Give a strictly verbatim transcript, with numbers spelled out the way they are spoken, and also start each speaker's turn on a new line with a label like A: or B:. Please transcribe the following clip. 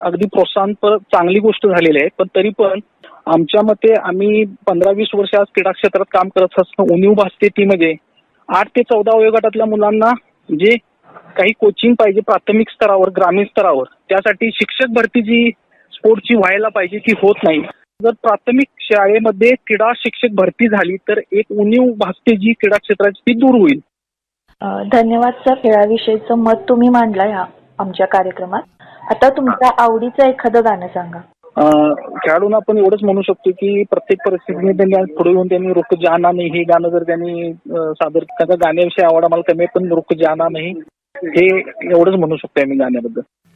A: अगदी प्रोत्साहनपर चांगली गोष्ट झालेली आहे. पण तरी पण आमच्या मते आम्ही पंधरा वीस वर्ष आज क्रीडा क्षेत्रात काम करत असताना उणीव भासते ती म्हणजे आठ ते चौदा वयोगटातल्या मुलांना जे काही कोचिंग पाहिजे प्राथमिक स्तरावर, ग्रामीण स्तरावर, त्यासाठी शिक्षक भरती जी स्पोर्टची व्हायला पाहिजे ती होत नाही. जर प्राथमिक शाळेमध्ये क्रीडा शिक्षक भरती झाली तर एक उणीव भासते जी क्रीडा क्षेत्राची ती दूर होईल.
B: धन्यवाद सर, खेळाविषयीचं मत तुम्ही मांडलं ह्या आमच्या कार्यक्रमात. आता तुमच्या आवडीचं एखादं गाणं सांगा.
A: खेळाडूंना आपण एवढंच म्हणू शकतो की प्रत्येक परिस्थितीमध्ये त्यांनी पुढे येऊन त्यांनी रुक जाना नाही हे गाणं जर त्यांनी सादर, त्याचा गाण्याविषयी आवड आम्हाला कमी, पण रुक जाना नाही हे एवढंच म्हणू शकतो आम्ही गाण्याबद्दल.